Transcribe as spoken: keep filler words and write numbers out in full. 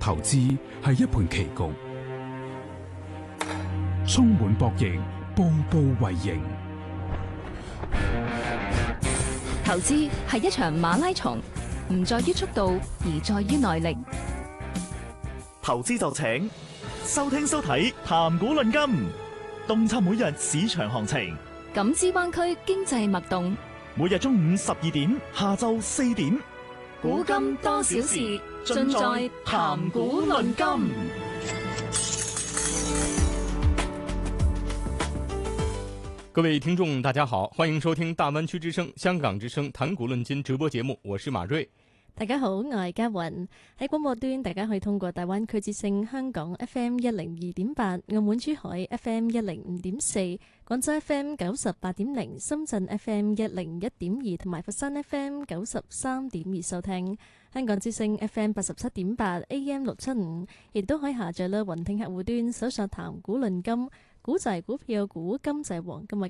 投資係一盤棋局，充滿博弈，步步為營。 投資係一場馬拉松，唔在於速度，而在於耐力。 投資就請收聽收睇談股論金，洞察每日市場行情， 感知灣區經濟脈動。 每日中午十二點，下晝四點， 古今多少事，盡在談股論金。 各位聽眾大家好，歡迎收聽大灣區之聲、香港之聲談股論金直播節目，我是馬瑞。 大家好，我係嘉雲。喺廣播端，大家可以通過大灣區之聲香港 F M 一零二點八、澳門珠海 F M 一零五點四、廣州 F M 九十八點零、深圳 F M 一零一點二同埋佛山 F M 九十三點二收聽。香港之聲 F M 八十七點八 A M 六七五，亦都可以下載啦雲聽客戶端，搜索談股論金，股就係股票股，金就係黃金嘅